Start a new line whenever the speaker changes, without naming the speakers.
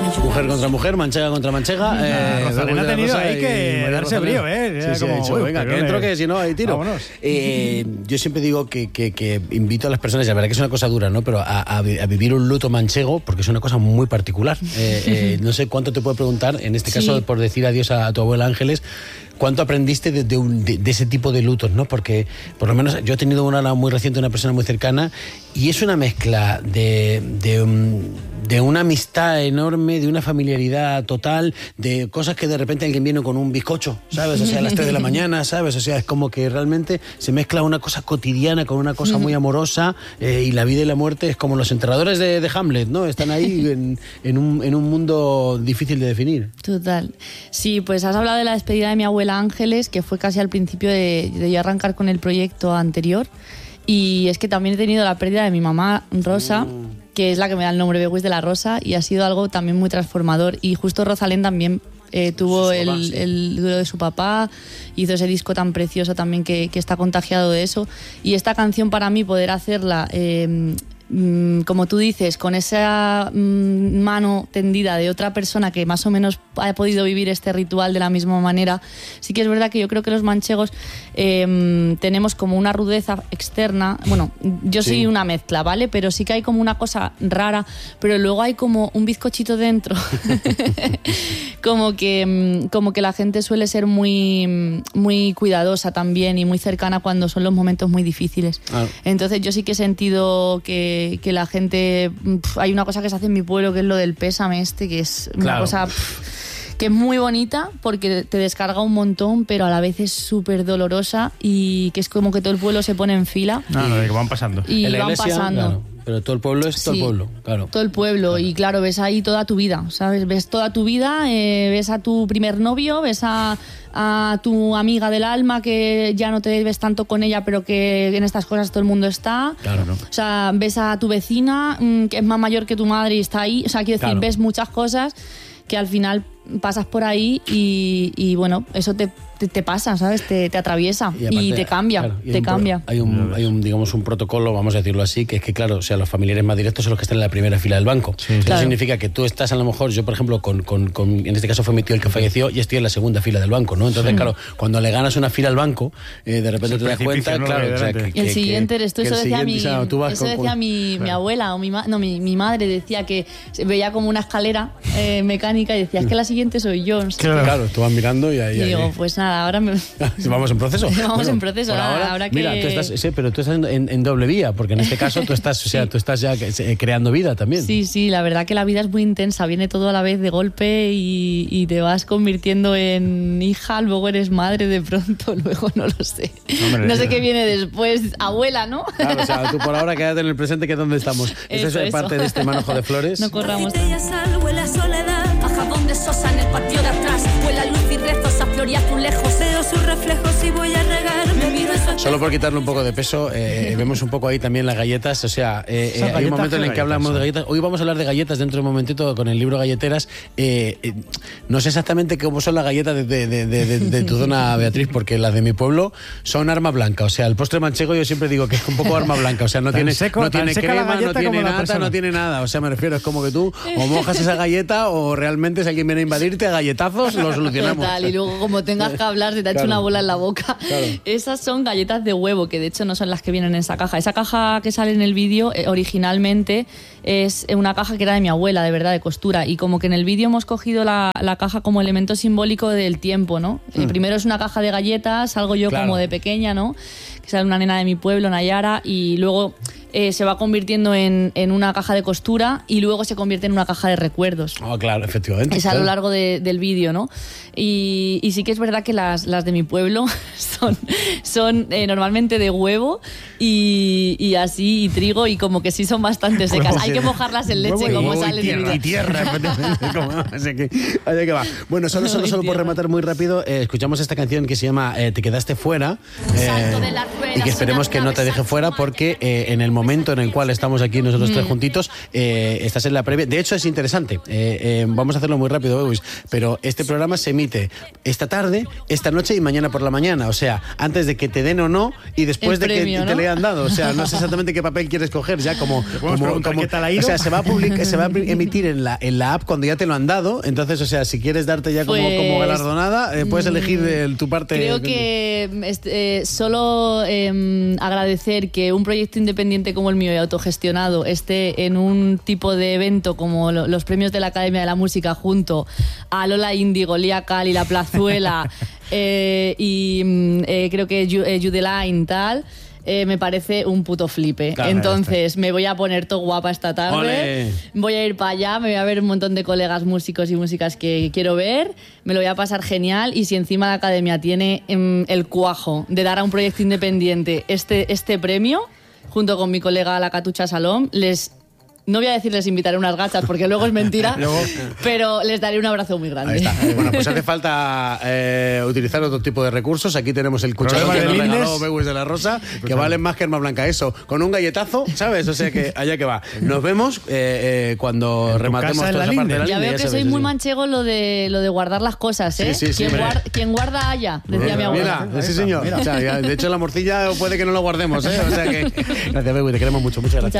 Mujer contra mujer, manchega contra manchega.
Rosalén ha tenido ahí que darse brío,
Sí, como, dicho, venga, que entro, que si no, ahí tiro. Yo siempre digo que invito a las personas, y la verdad que es una cosa dura, ¿no? Pero a vivir un luto manchego, porque es una cosa muy particular. No sé cuánto te puedo preguntar, en este caso, por decir adiós a tu abuela Ángeles, ¿cuánto aprendiste de ese tipo de lutos, ¿no? Porque, por lo menos, yo he tenido una muy reciente, una persona muy cercana, y es una mezcla de una amistad enorme, de una familiaridad total, de cosas que de repente alguien viene con un bizcocho, ¿sabes? O sea, a las 3 de la mañana, ¿sabes? O sea, es como que realmente se mezcla una cosa cotidiana con una cosa muy amorosa, y la vida y la muerte es como los enterradores de Hamlet, ¿no? Están ahí en un mundo difícil de definir.
Total. Sí, pues has hablado de la despedida de mi abuela Ángeles, que fue casi al principio de yo arrancar con el proyecto anterior. Y es que también he tenido la pérdida de mi mamá Rosa, que es la que me da el nombre Begüis de la Rosa, y ha sido algo también muy transformador. Y justo Rosalén también tuvo el duelo de su papá, hizo ese disco tan precioso también que está contagiado de eso. Y esta canción, para mí, poder hacerla, como tú dices, con esa mano tendida de otra persona que más o menos ha podido vivir este ritual de la misma manera, sí que es verdad que yo creo que los manchegos tenemos como una rudeza externa. Bueno, yo soy una mezcla, ¿vale? Pero sí que hay como una cosa rara, pero luego hay como un bizcochito dentro. como que la gente suele ser muy, muy cuidadosa también y muy cercana cuando son los momentos muy difíciles. Entonces yo sí que he sentido que la gente... hay una cosa que se hace en mi pueblo, que es lo del pésame que es una cosa... que es muy bonita porque te descarga un montón, pero a la vez es súper dolorosa, y que es como que todo el pueblo se pone en fila.
Que van pasando.
Y
en la
van
iglesia,
pasando.
Claro. Pero todo el pueblo es todo el pueblo, claro.
Todo el pueblo, y claro, ves ahí toda tu vida, ¿sabes? Ves toda tu vida, ves a tu primer novio, ves a tu amiga del alma que ya no te ves tanto con ella, pero que en estas cosas todo el mundo está.
Claro, ¿no?
O sea, ves a tu vecina, que es más mayor que tu madre y está ahí. O sea, quiero decir, ves muchas cosas que al final pasas por ahí y bueno, eso te pasa, ¿sabes? Te atraviesa y te cambia,
claro,
cambia.
Hay un, digamos, un protocolo, vamos a decirlo así, que es que, claro, o sea, los familiares más directos son los que están en la primera fila del banco. Eso significa que tú estás, a lo mejor, yo, por ejemplo, en este caso fue mi tío el que falleció, y estoy en la segunda fila del banco, ¿no? Entonces, claro, cuando le ganas una fila al banco, de repente te das cuenta, claro, o sea,
y el siguiente eres tú. Eso decía mi abuela, o mi madre decía que se veía como una escalera mecánica, y decía, es que la siguiente soy yo. No sé
claro, tú vas mirando y ahí...
Y digo, pues nada, ahora
vamos en proceso.
Vamos en proceso. Ahora que...
Mira, tú estás, pero tú estás en doble vía, porque en este caso tú estás, o sea, tú estás ya creando vida también.
Sí, la verdad que la vida es muy intensa, viene todo a la vez de golpe, y te vas convirtiendo en hija, luego eres madre de pronto, luego no lo sé. No sé qué viene después, abuela, ¿no?
Claro, o sea, tú por ahora quédate en el presente, que es donde estamos. Eso es parte de este manojo de flores.
No corramos.
Huele a soledad, a jabón de sosa en el patio de atrás, huele a luz y rezos, a flor y azulejos, veo sus reflejos y voy a regar, me miro en su...
Solo por quitarle un poco de peso, vemos un poco ahí también las galletas, o sea, hay un momento en el que hablamos de galletas. Hoy vamos a hablar de galletas dentro de un momentito con el libro Galleteras. No sé exactamente cómo son las galletas de tu zona, Beatriz, porque las de mi pueblo son arma blanca, o sea, el postre manchego yo siempre digo que es un poco arma blanca, o sea, no tiene crema, no tiene nata, no tiene nada, o sea, me refiero, es como que tú o mojas esa galleta o realmente si alguien viene a invadirte a galletazos lo solucionamos.
Total, y luego como tengas que hablar se te ha hecho una bola en la boca. Esas son galletas de huevo, que de hecho no son las que vienen en esa caja. Esa caja que sale en el vídeo originalmente es una caja que era de mi abuela, de verdad, de costura, y como que en el vídeo hemos cogido la caja como elemento simbólico del tiempo, ¿no? Primero es una caja de galletas, salgo yo como de pequeña, ¿no? Que sale una nena de mi pueblo, Nayara, y luego se va convirtiendo en una caja de costura, y luego se convierte en una caja de recuerdos.
Claro, efectivamente.
Es a lo largo del vídeo, ¿no? Y sí que es verdad que las de mi pueblo son normalmente de huevo y así, y trigo, y como que sí son bastante secas. Hay que mojarlas en leche, como sale en el vídeo.
Y tierra. Así que va. Bueno, solo por rematar muy rápido, escuchamos esta canción que se llama Te quedaste fuera, y que esperemos que no te deje fuera, porque en el momento momento en el cual estamos aquí nosotros tres juntitos, estás en la previa. De hecho, es interesante. Vamos a hacerlo muy rápido, Bewis, pero este programa se emite esta tarde, esta noche y mañana por la mañana. O sea, antes de que te den o no y después de que te le han dado. O sea, no sé exactamente qué papel quieres coger ya como
¿qué tal ha ido?
O sea, se va a emitir en la app cuando ya te lo han dado. Entonces, o sea, si quieres darte ya como galardonada, puedes elegir tu parte.
Creo que solo agradecer que un proyecto independiente como el mío y autogestionado esté en un tipo de evento como los premios de la Academia de la Música junto a Lola Índigo, Lía Cal y La Plazuela y creo que Judeline tal. Me parece un puto flipe. Claro, entonces me voy a poner todo guapa esta tarde. ¡Olé! Voy a ir para allá, me voy a ver un montón de colegas músicos y músicas que quiero ver, me lo voy a pasar genial y si encima la Academia tiene el cuajo de dar a un proyecto independiente este premio, junto con mi colega La Catucha Salom, no voy a decir les invitaré unas gachas porque luego es mentira, pero les daré un abrazo muy grande.
Ahí está. Bueno, pues hace falta utilizar otro tipo de recursos. Aquí tenemos el cuchillo que nos regaló Bewis de la Rosa, que valen más que Arma Blanca. Eso, con un galletazo, ¿sabes? O sea que allá que va. Nos vemos cuando rematemos toda esa parte de la
Ya veo que soy muy manchego lo de guardar las cosas, ¿eh?
Sí,
quien guarda haya, decía mi abuela.
Mira, sí señor. O sea, de hecho la morcilla puede que no lo guardemos, ¿eh? O sea que... Gracias, Bewis, te queremos mucho. Muchas gracias.